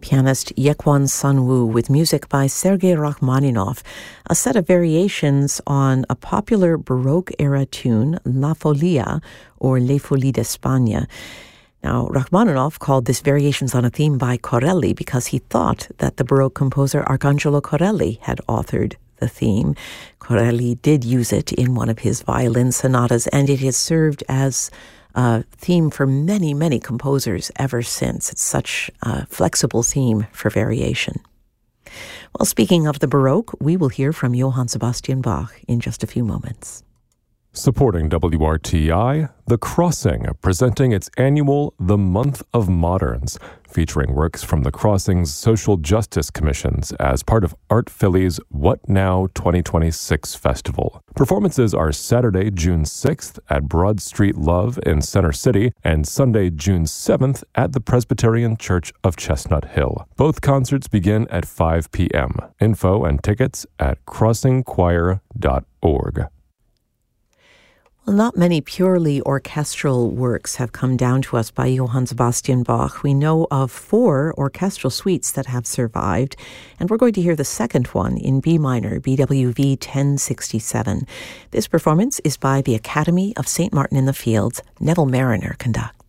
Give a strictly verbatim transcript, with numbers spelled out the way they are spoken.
pianist Yekwon Sunwoo with music by Sergei Rachmaninoff, a set of variations on a popular Baroque-era tune, La Folia, or Les Folies d'Espagne. Now, Rachmaninoff called this variations on a theme by Corelli because he thought that the Baroque composer Arcangelo Corelli had authored the theme. Corelli did use it in one of his violin sonatas, and it has served as a theme for many, many composers ever since. It's such a flexible theme for variation. Well, speaking of the Baroque, we will hear from Johann Sebastian Bach in just a few moments. Supporting W R T I, The Crossing, presenting its annual The Month of Moderns, featuring works from the Crossing's Social Justice Commissions as part of Art Philly's What Now twenty twenty-six Festival. Performances are Saturday, June sixth at Broad Street Love in Center City and Sunday, June seventh at the Presbyterian Church of Chestnut Hill. Both concerts begin at five p.m. Info and tickets at crossing choir dot org. Well, not many purely orchestral works have come down to us by Johann Sebastian Bach. We know of four orchestral suites that have survived, and we're going to hear the second one in B minor, B W V ten sixty-seven. This performance is by the Academy of Saint Martin in the Fields. Neville Mariner conducts.